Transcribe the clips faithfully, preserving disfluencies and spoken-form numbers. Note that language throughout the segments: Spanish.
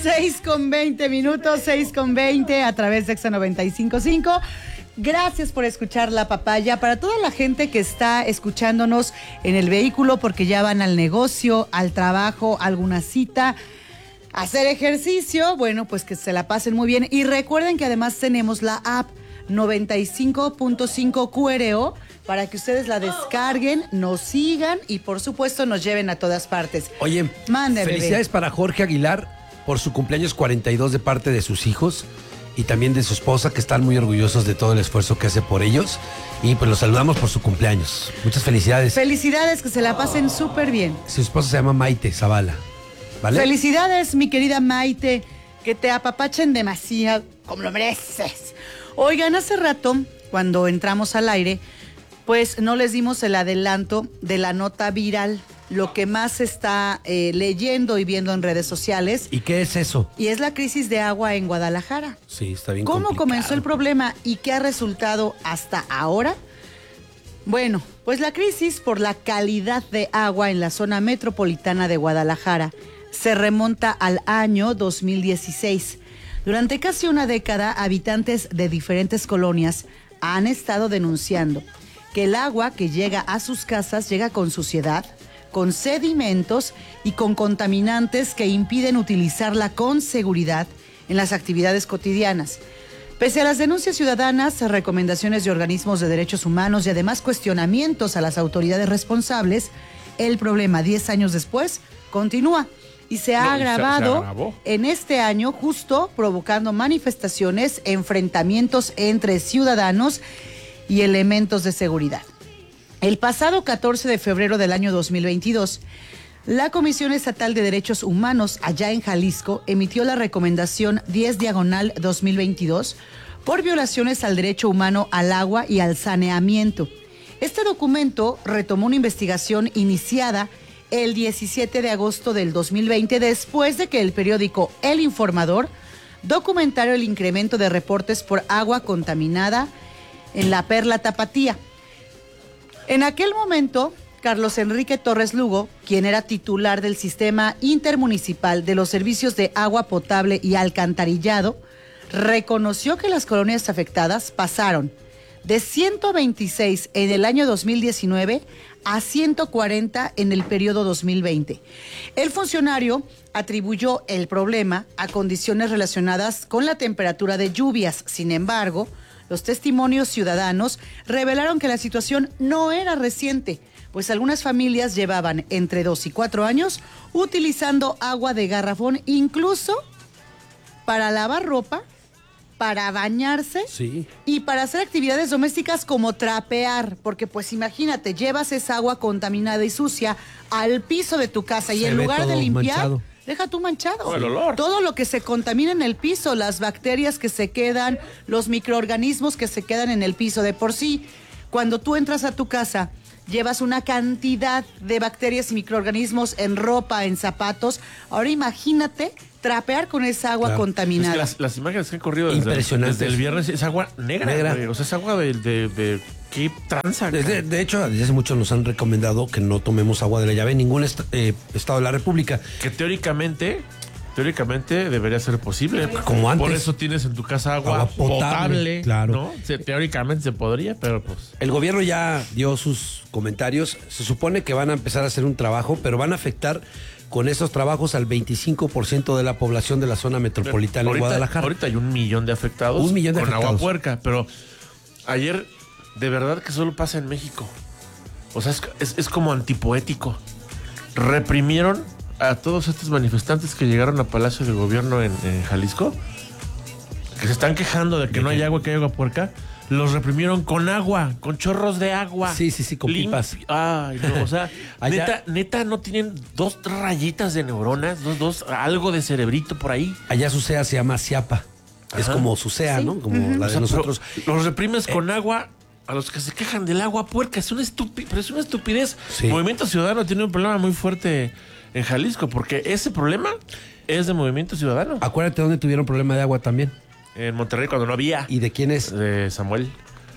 seis con veinte minutos, seis con veinte a través de Exa noventa y cinco punto cinco. Gracias por escuchar La Papaya. Para toda la gente que está escuchándonos en el vehículo porque ya van al negocio, al trabajo, a alguna cita, a hacer ejercicio, bueno, pues que se la pasen muy bien. Y recuerden que además tenemos la app noventa y cinco punto cinco Q R O para que ustedes la descarguen, nos sigan y por supuesto nos lleven a todas partes. Oye, Mande, felicidades bebé. para Jorge Aguilar por su cumpleaños cuarenta y dos de parte de sus hijos y también de su esposa, que están muy orgullosos de todo el esfuerzo que hace por ellos. Y pues los saludamos por su cumpleaños. Muchas felicidades. Felicidades, que se la pasen súper bien. Su esposa se llama Maite Zavala, ¿vale? Felicidades, mi querida Maite, que te apapachen demasiado, como lo mereces. Oigan, hace rato, cuando entramos al aire, pues no les dimos el adelanto de la nota viral, lo que más se está eh, leyendo y viendo en redes sociales. ¿Y qué es eso? Y es la crisis de agua en Guadalajara. Sí, está bien ¿Cómo complicado. comenzó el problema y qué ha resultado hasta ahora? Bueno, pues la crisis por la calidad de agua en la zona metropolitana de Guadalajara se remonta al año dos mil dieciséis. Durante casi una década, habitantes de diferentes colonias han estado denunciando que el agua que llega a sus casas llega con suciedad, con sedimentos y con contaminantes que impiden utilizarla con seguridad en las actividades cotidianas. Pese a las denuncias ciudadanas, recomendaciones de organismos de derechos humanos y además cuestionamientos a las autoridades responsables, el problema diez años después continúa y se ha No, y se- agravado se agravó. en este año, justo provocando manifestaciones, enfrentamientos entre ciudadanos y elementos de seguridad. El pasado catorce de febrero del año dos mil veintidós, la Comisión Estatal de Derechos Humanos allá en Jalisco emitió la recomendación diez diagonal dos mil veintidós por violaciones al derecho humano al agua y al saneamiento. Este documento retomó una investigación iniciada el diecisiete de agosto del dos mil veinte después de que el periódico El Informador documentara el incremento de reportes por agua contaminada en la Perla Tapatía. En aquel momento, Carlos Enrique Torres Lugo, quien era titular del Sistema Intermunicipal de los Servicios de Agua Potable y Alcantarillado, reconoció que las colonias afectadas pasaron de ciento veintiséis en el año dos mil diecinueve a ciento cuarenta en el periodo dos mil veinte. El funcionario atribuyó el problema a condiciones relacionadas con la temperatura de lluvias. Sin embargo, los testimonios ciudadanos revelaron que la situación no era reciente, pues algunas familias llevaban entre dos y cuatro años utilizando agua de garrafón, incluso para lavar ropa, para bañarse Sí. y para hacer actividades domésticas como trapear, porque pues imagínate, llevas esa agua contaminada y sucia al piso de tu casa y Se en ve lugar de todo limpiar, manchado. deja tú manchado. Oh, el olor. Todo lo que se contamina en el piso, las bacterias que se quedan, los microorganismos que se quedan en el piso. De por sí, cuando tú entras a tu casa, llevas una cantidad de bacterias y microorganismos en ropa, en zapatos. Ahora imagínate trapear con esa agua Claro. contaminada. Es que las, las imágenes que han corrido desde, Impresionantes. desde el viernes es agua negra. Negra. güey. O sea, es agua de, de, de qué tranza. Desde- de hecho, desde hace mucho nos han recomendado que no tomemos agua de la llave en ningún est- eh, estado de la República. Que teóricamente, teóricamente debería ser posible. Como antes. Por eso tienes en tu casa agua, Agua potable, potable, claro. ¿no? Se- teóricamente se podría, pero pues... El gobierno ya dio sus comentarios. Se supone que van a empezar a hacer un trabajo, pero van a afectar con esos trabajos al veinticinco por ciento de la población de la zona metropolitana ahorita, de Guadalajara. Ahorita hay un millón de afectados Un millón de con afectados. agua puerca, pero ayer de verdad que solo pasa en México. O sea, es, es, es como antipoético. Reprimieron a todos estos manifestantes que llegaron a Palacio de Gobierno en, en Jalisco, que se están quejando de que no hay agua, que hay agua puerca. Los reprimieron con agua, con chorros de agua. Sí, sí, sí, con Lim- pipas. Ay, no, o sea, Allá- neta, neta, no tienen dos rayitas de neuronas, dos, dos, algo de cerebrito por ahí. Allá su C E A se llama Ciapa. Es Ajá. como su C E A, ¿no? Como la O de sea, nosotros. pero los reprimes con agua a los que se quejan del agua puerca. Es una estupidez, pero es una estupidez. Sí. Movimiento Ciudadano tiene un problema muy fuerte en Jalisco, porque ese problema es de Movimiento Ciudadano. Acuérdate dónde tuvieron problema de agua también. En Monterrey cuando no había. ¿Y de quién es? De Samuel.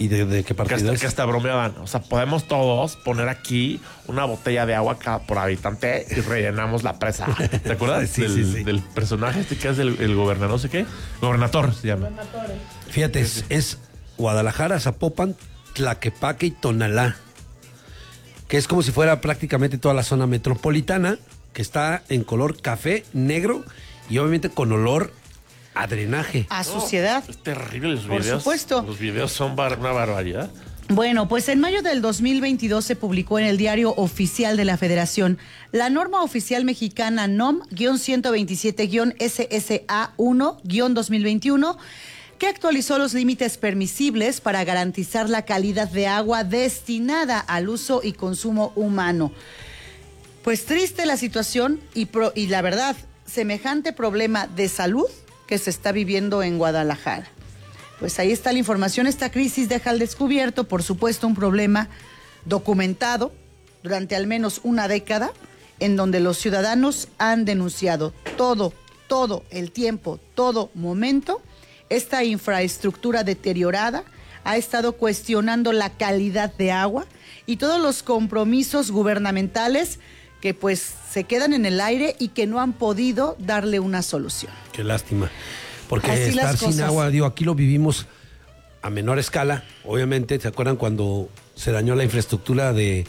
¿Y de, de qué Que partido hasta, es? que hasta bromeaban. O sea, podemos todos poner aquí una botella de agua cada por habitante y rellenamos la presa. ¿Te acuerdas? Sí, del, sí, sí. del personaje este que es el, el gobernador, no sé qué. Gobernador se llama. Fíjate, es, es Guadalajara, Zapopan, Tlaquepaque y Tonalá, que es como si fuera prácticamente toda la zona metropolitana, que está en color café, negro y obviamente con olor a drenaje. A suciedad. Es terrible los Por videos. supuesto. Los videos son bar- una barbaridad. Bueno, pues en mayo del dos mil veintidós se publicó en el Diario Oficial de la Federación la norma oficial mexicana N O M ciento veintisiete S S A uno dos mil veintiuno, que actualizó los límites permisibles para garantizar la calidad de agua destinada al uso y consumo humano. Pues triste la situación y, pro, y la verdad, semejante problema de salud que se está viviendo en Guadalajara. Pues ahí está la información. Esta crisis deja al descubierto, por supuesto, un problema documentado durante al menos una década, en donde los ciudadanos han denunciado todo, todo el tiempo, todo momento, esta infraestructura deteriorada, ha estado cuestionando la calidad de agua y todos los compromisos gubernamentales que pues se quedan en el aire y que no han podido darle una solución. Qué lástima. Porque Así estar las sin cosas. agua, digo, aquí lo vivimos a menor escala. Obviamente, ¿se acuerdan cuando se dañó la infraestructura de...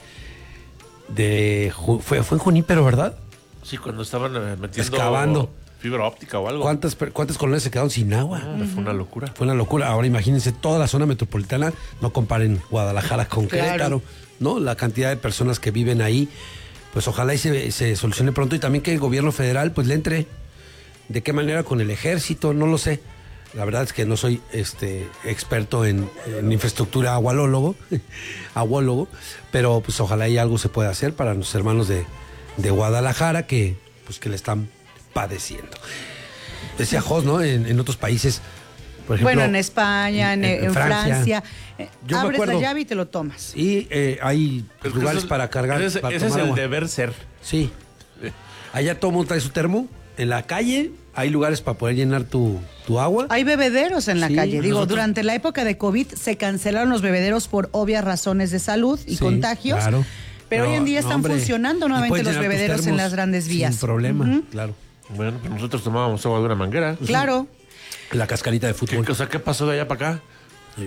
de Ju- fue, fue en Junípero, ¿verdad? Sí, cuando estaban eh, metiendo Excavando. fibra óptica o algo. ¿Cuántas, per- cuántas colonias se quedaron sin agua? No, fue una locura. Fue una locura. Ahora imagínense toda la zona metropolitana, no comparen Guadalajara con Claro. Querétaro, ¿no? La cantidad de personas que viven ahí, pues ojalá y se, se solucione pronto y también que el gobierno federal pues le entre. ¿De qué manera? Con el ejército, no lo sé. La verdad es que no soy este experto en, en infraestructura agualólogo, aguólogo, pero pues ojalá y algo se pueda hacer para nuestros hermanos de, de Guadalajara que pues que le están padeciendo. Decía Jos, ¿no? En, en otros países, por ejemplo. Bueno, en España, en, en Francia. eh, Yo me abres acuerdo. la llave y te lo tomas. Y eh, hay pues, Es que lugares eso- para cargar. Ese, para ese es tomar el agua. deber ser. Sí. Allá todo mundo trae su termo. En la calle hay lugares para poder llenar tu, tu agua. Hay bebederos en la Sí, calle. Digo, nosotros- durante la época de COVID se cancelaron los bebederos por obvias razones de salud y Sí, contagios. claro. Pero No, hoy en día no, están hombre. funcionando Y nuevamente puedes los llenar tus bebederos en termos las grandes vías. Sin problema, Ujú. claro. Bueno, pues nosotros tomábamos agua de una manguera. Claro. La cascarita de ¿Qué, fútbol. o sea, ¿qué pasó de allá para acá? Sí.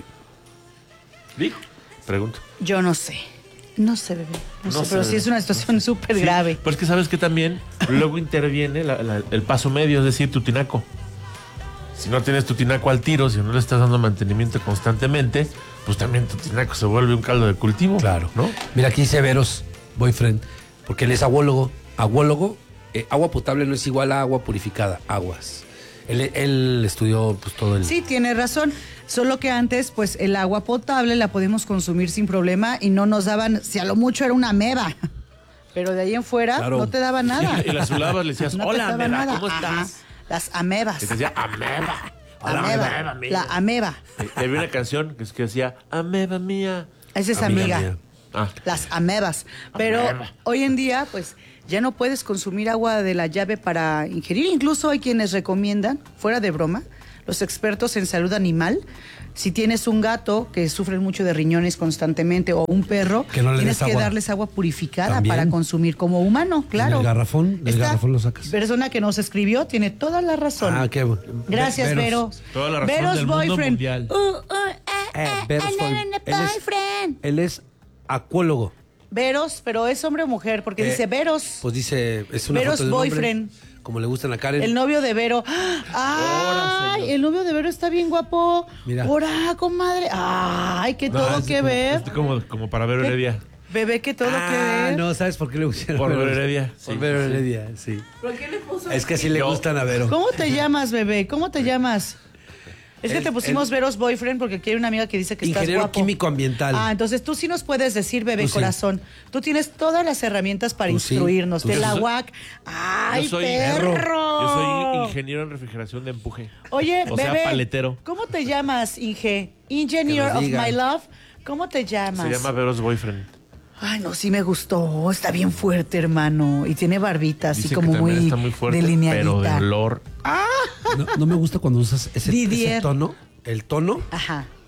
Digo, pregunto. Yo no sé. No sé, bebé. No, No sé, pero sé. sí es una situación súper Sí, grave. Pero es que sabes que también luego interviene la- la- el paso medio, es decir, tu tinaco. Si no tienes tu tinaco al tiro, si no le estás dando mantenimiento constantemente, pues también tu tinaco se vuelve un caldo de cultivo. Claro. ¿No? Mira, aquí dice Veros, boyfriend, porque él es aguólogo. Aguólogo, eh, agua potable no es igual a agua purificada, aguas. Él, él estudió pues todo el... Sí, tiene razón. Solo que antes, pues el agua potable la podemos consumir sin problema y no nos daban, si a lo mucho era una ameba. Pero de ahí en fuera Claro. no te daba nada. Y las sulabas le decías, No te hola, daba ameba, nada. ¿cómo Ajá. estás? Las amebas. Y te decía, ameba. Hola, Ameba. ameba mía. La ameba. Y había una canción que, que decía, ameba mía. Esa es Amiga amiga. mía. Ah, Las amebas. Pero Ameba. hoy en día, pues ya no puedes consumir agua de la llave para ingerir. Incluso hay quienes recomiendan, fuera de broma, los expertos en salud animal, si tienes un gato que sufre mucho de riñones constantemente o un perro, Que no le tienes des que agua. darles agua purificada También. para consumir como humano, claro. el garrafón, del Esta garrafón lo sacas. persona que nos escribió tiene toda la razón. Ah, qué bueno. Gracias, Veros. Vero. Toda la razón Veros del mundo boyfriend. mundial. Uh, uh, eh, Eh, eh, Veros eh, fue- eh, él es- boyfriend. Él es acuólogo. Veros, pero es hombre o mujer, porque Eh, dice Veros. Pues dice, es una Veros foto de un hombre, boyfriend. como le gustan a Karen. El novio de Vero. ¡Ay! señor. El novio de Vero está bien guapo. Mira. ¡Hora, comadre! ¡Ay! Que no, todo es que como- ver. es como, como para ver Heredia. Bebé, que todo que Ah, ver. no, ¿sabes por qué le pusieron? Por Veros? Vero Heredia, Por sí, Vero sí. Heredia, sí. ¿Por qué le puso? Es que sí le Yo- gustan a Vero. ¿Cómo te llamas, bebé? ¿Cómo te llamas? Es que El- te pusimos el- Veros boyfriend porque aquí hay una amiga que dice que estás Ingeniero guapo. químico ambiental. Ah, entonces tú sí nos puedes decir, bebé Tú sí. corazón. Tú tienes todas las herramientas para Tú sí. instruirnos. Tú De sí. la Yo soy- U A C. ¡Ay, yo soy perro! Yo soy ingeniero en refrigeración de empuje. Oye, o bebé, sea, paletero. ¿cómo te llamas, Inge? Engineer Que nos of diga. my love. ¿Cómo te llamas? Se llama Veros Boyfriend. Ay, no, sí me gustó. Está bien fuerte, hermano. Y tiene barbita, así Dice como que también muy, está muy fuerte, pero de delineadita. olor. No, no me gusta cuando usas ese, Didier. ese tono, el tono, Ajá.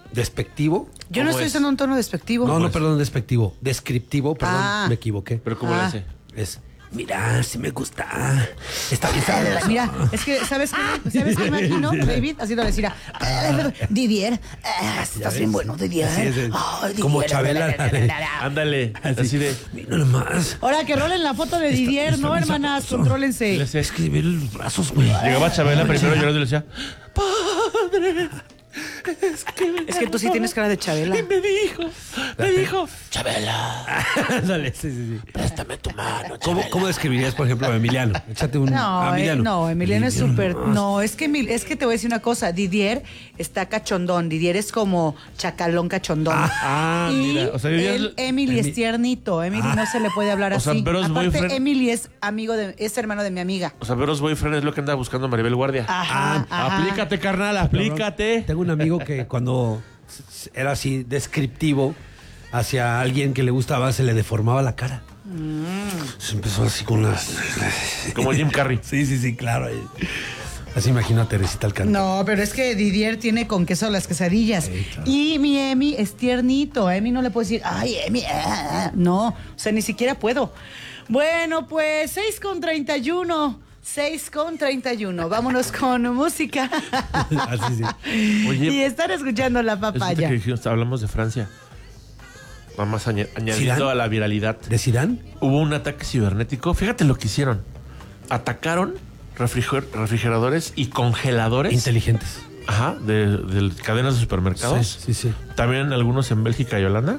despectivo. Yo no estoy es? usando un tono despectivo. No, no, perdón, despectivo. Descriptivo, perdón, Ah. me equivoqué. Pero ¿cómo Ah. le hace? Es, mira, si me gusta. Está bien sabroso. Mira, es que, ¿sabes qué? ¿Sabes qué imagino, David? Haciendo decir, ah, Didier, ah, estás ves? bien bueno, Didier. Así es, es. Ay, Didier. Como Chabela. Ándale, Así, así de... Mira nomás. Ahora que rolen la foto de Didier, está ¿no, bien hermanas? sabroso. Contrólense. Le hacía- Es que ve los brazos, güey. Llegaba Chabela primero llorando y le decía, padre, es que... Es que tú sí tienes cara de Chabela. Y me dijo, me dijo, Chabela, Dale, sí, sí, sí. préstame tu mano, ¿Cómo, ¿Cómo describirías, por ejemplo, a Emiliano? Échate un No, a eh, Emiliano. no, Emiliano es súper. nomás. No, es que Emil- es que te voy a decir una cosa. Didier está cachondón. Didier es como chacalón cachondón. ah, y mira, o sea, Didier- él- Emily es tiernito. Emily no se le puede hablar O sea, así. pero es Aparte, boyfriend. Emily es amigo de, es hermano de mi amiga. O sea, Veros Boyfriend es lo que anda buscando Maribel Guardia. Ajá, ajá. Aplícate, carnal, aplícate. Tengo un amigo que cuando era así descriptivo hacia alguien que le gustaba, se le deformaba la cara. Se empezó así con las... Como Jim Carrey. Sí, sí, sí, claro. Así imagino a Teresita Alcántara. No, pero es que Didier tiene con queso las quesadillas. Sí, claro. Y mi Emi es tiernito. A Emi no le puedo decir, ay, Emi, ah, ah". No, o sea, ni siquiera puedo. Bueno, pues seis con treinta y uno. seis con treinta y uno. Vámonos con música. Así sí. Oye, y están escuchando la Resulta papaya. que dijimos, hablamos de Francia. Nada más aña- añadiendo ¿Zidane? a la viralidad. ¿De Zidane? Hubo un ataque cibernético. Fíjate lo que hicieron. Atacaron refriger- refrigeradores y congeladores. Inteligentes. Ajá, de, de cadenas de supermercados. Sí, sí, sí. También algunos en Bélgica y Holanda.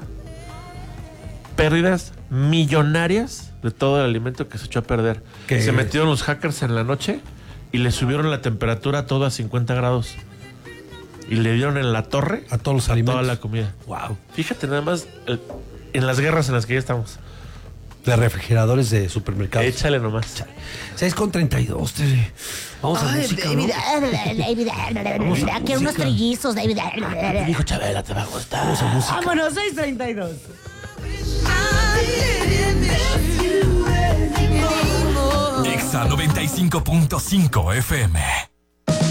Pérdidas millonarias de todo el alimento que se echó a perder. ¿Qué? Se metieron los hackers en la noche y le subieron la temperatura a todo a cincuenta grados. Y le dieron en la torre A todos los toda alimentos. la comida. Wow. Fíjate nada más el- en las guerras en las que ya estamos. De refrigeradores de supermercados. Échale nomás. seis con treinta y dos, Tere. Vamos a Ay, música, David, ¿no? David, Vamos a quiero unos música. trillizos, David. Dijo Chabela, te va a gustar. Vamos a música. Vámonos, seis treinta y dos. Exa noventa y cinco punto cinco F M.